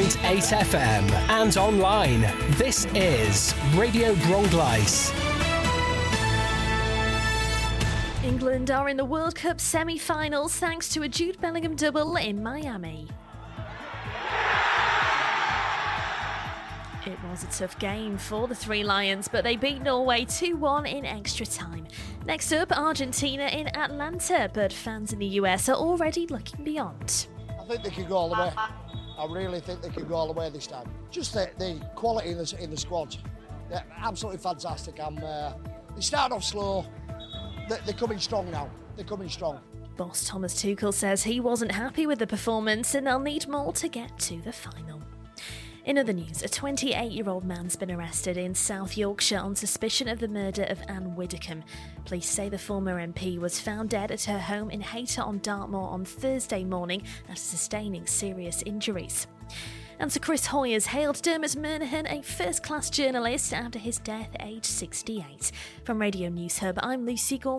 FM and online. This is Radio Bronglais. England are in the World Cup semi-finals thanks to a Jude Bellingham double in Miami. It was a tough game for the Three Lions, but they beat Norway 2-1 in extra time. Next up, Argentina in Atlanta, but fans in the US are already looking beyond. I think they could go all the way. I really think they could go all the way this time. Just the quality in the squad. They're absolutely fantastic. They started off slow. They're coming strong now. They're coming strong. Boss Thomas Tuchel says he wasn't happy with the performance and they'll need more to get to the final. In other news, a 28-year-old man's been arrested in South Yorkshire on suspicion of the murder of Anne Widdecombe. Police say the former MP was found dead at her home in Hayter on Dartmoor on Thursday morning after sustaining serious injuries. And Sir Chris Hoy has hailed Dermot Murnaghan a first-class journalist after his death aged 68. From Radio News Hub, I'm Lucy Gorman.